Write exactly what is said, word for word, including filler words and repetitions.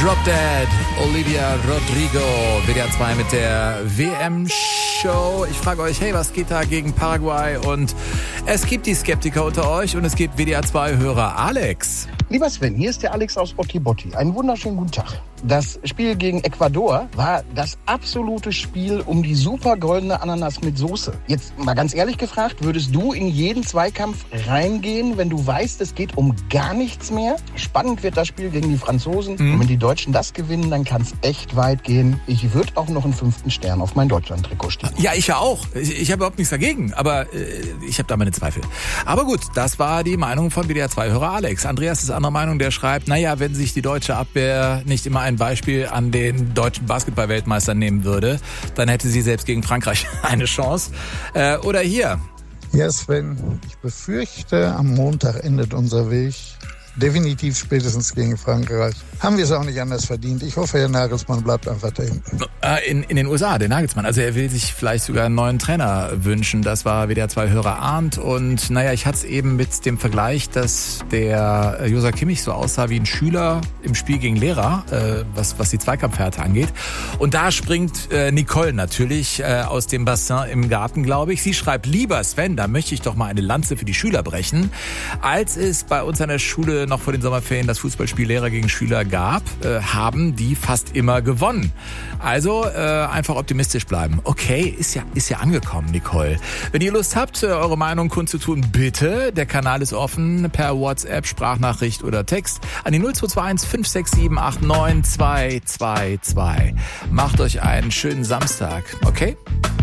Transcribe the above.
Drop Dead, Olivia Rodrigo, W D R zwei mit der W M-Show. Ich frage euch, hey, was geht da gegen Paraguay? Und es gibt die Skeptiker unter euch und es gibt W D R zwei-Hörer. Alex. Lieber Sven, hier ist der Alex aus Botti Botti. Einen wunderschönen guten Tag. Das Spiel gegen Ecuador war das absolute Spiel um die super goldene Ananas mit Soße. Jetzt mal ganz ehrlich gefragt, würdest du in jeden Zweikampf reingehen, wenn du weißt, es geht um gar nichts mehr? Spannend wird das Spiel gegen die Franzosen. Mhm. Und wenn die Deutschen das gewinnen, dann kann es echt weit gehen. Ich würde auch noch einen fünften Stern auf mein Deutschland-Trikot stehen. Ja, ich ja auch. Ich, ich habe überhaupt nichts dagegen, aber äh, ich habe da meine Zweifel. Aber gut, das war die Meinung von W D R zwei-Hörer Alex. Andreas ist anderer Meinung, der schreibt, naja, wenn sich die deutsche Abwehr nicht immer ein Beispiel an den deutschen Basketball-Weltmeistern nehmen würde, dann hätte sie selbst gegen Frankreich eine Chance. Äh, oder hier. Ja, Sven, ich befürchte, am Montag endet unser Weg. Definitiv spätestens gegen Frankreich. Haben wir es auch nicht anders verdient. Ich hoffe, Herr Nagelsmann bleibt einfach da hinten. In, in den U S A, der Nagelsmann. Also er will sich vielleicht sogar einen neuen Trainer wünschen. Das war W D R zwei-Hörer Arndt. Und naja, ich hatte es eben mit dem Vergleich, dass der Joshua Kimmich so aussah wie ein Schüler im Spiel gegen Lehrer, äh, was, was die Zweikampfhärte angeht. Und da springt äh, Nicole natürlich äh, aus dem Bassin im Garten, glaube ich. Sie schreibt, lieber Sven, da möchte ich doch mal eine Lanze für die Schüler brechen. Als es bei uns an der Schule noch vor den Sommerferien das Fußballspiel Lehrer gegen Schüler gab, äh, haben die fast immer gewonnen. Also äh, einfach optimistisch bleiben. Okay, ist ja ist ja angekommen, Nicole. Wenn ihr Lust habt, eure Meinung kundzutun, bitte. Der Kanal ist offen per WhatsApp, Sprachnachricht oder Text an die null zwei zwei eins fünf sechs sieben acht neun zwei zwei zwei. Macht euch einen schönen Samstag, okay?